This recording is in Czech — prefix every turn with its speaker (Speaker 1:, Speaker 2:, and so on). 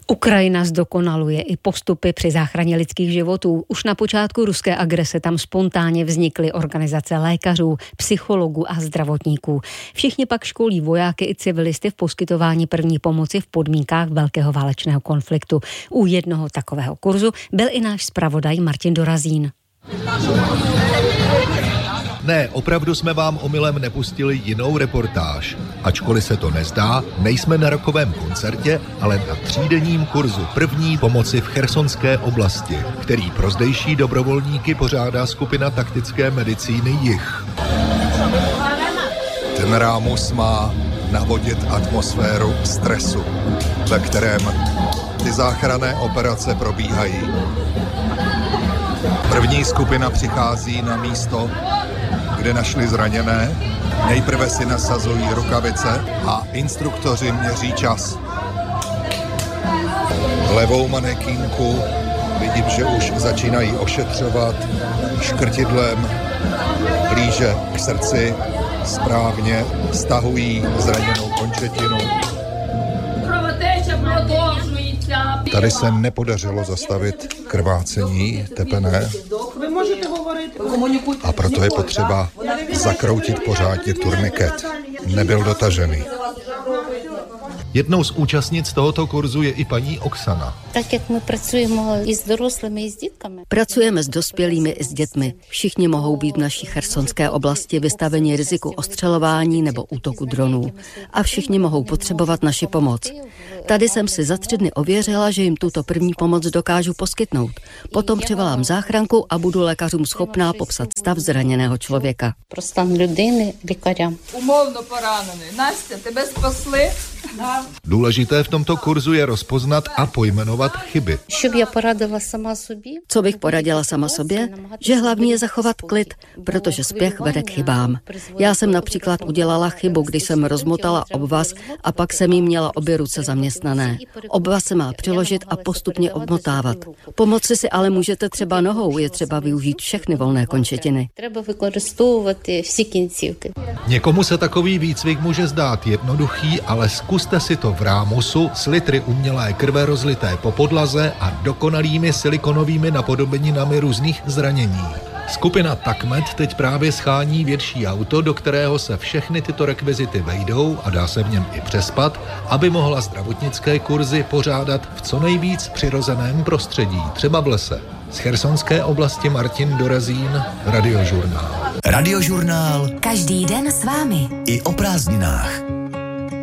Speaker 1: Ukrajina zdokonaluje i postupy při záchraně lidských životů. Už na počátku ruské agrese tam spontánně vznikly organizace lékařů, psychologů a zdravotníků. Všichni pak školí vojáky i civilisty v poskytování první pomoci v podmínkách velkého válečného konfliktu. U jednoho takového kurzu byl i náš zpravodaj Martin Dorazín.
Speaker 2: Ne, opravdu jsme vám omylem nepustili jinou reportáž. Ačkoliv se to nezdá, nejsme na rokovém koncertě, ale na třídenním kurzu první pomoci v chersonské oblasti, který pro zdejší dobrovolníky pořádá skupina taktické medicíny Jih.
Speaker 3: Ten rámus má navodit atmosféru stresu, ve kterém ty záchranné operace probíhají. První skupina přichází na místo, kde našli zraněné. Nejprve si nasazují rukavice a instruktoři měří čas. Levou manekínku vidím, že už začínají ošetřovat škrtidlem blíže k srdci, správně stahují zraněnou končetinu. Tady se nepodařilo zastavit krvácení tepené a proto je potřeba zakroutit pořádně turniket. Nebyl dotažený.
Speaker 2: Jednou z účastnic tohoto kurzu je i paní Oksana.
Speaker 4: Tak jak my pracujeme i s doroslými, i s dětkami.
Speaker 5: Pracujeme s dospělými i s dětmi. Všichni mohou být v naší chersonské oblasti vystaveni riziku ostřelování nebo útoku dronů. A všichni mohou potřebovat naši pomoc. Tady jsem si za 3 dny ověřila, že jim tuto první pomoc dokážu poskytnout. Potom přivolám záchranku a budu lékařům schopná popsat stav zraněného člověka.
Speaker 4: Pro stan lidiny lékařům.
Speaker 6: Umовно poraněný. Настя, tebe spasli?
Speaker 2: Důležité v tomto kurzu je rozpoznat a pojmenovat chyby.
Speaker 5: Co bych poradila sama sobě? Že hlavní je zachovat klid, protože spěch vede k chybám. Já jsem například udělala chybu, když jsem rozmotala obvaz a pak jsem jí měla obě ruce zaměstnané. Obvaz se má přiložit a postupně obmotávat. Pomoci si ale můžete třeba nohou, je třeba využít všechny volné končetiny.
Speaker 2: Někomu se takový výcvik může zdát jednoduchý, ale zkuste si to v rámusu s litry umělé krve rozlité po podlaze a dokonalými silikonovými napodobeninami různých zranění. Skupina Takmet teď právě schání větší auto, do kterého se všechny tyto rekvizity vejdou a dá se v něm i přespat, aby mohla zdravotnické kurzy pořádat v co nejvíc přirozeném prostředí, třeba v lese. Z chersonské oblasti Martin Dorazín, Radiožurnál.
Speaker 7: Radiožurnál.
Speaker 8: Každý den s vámi.
Speaker 7: I o prázdninách.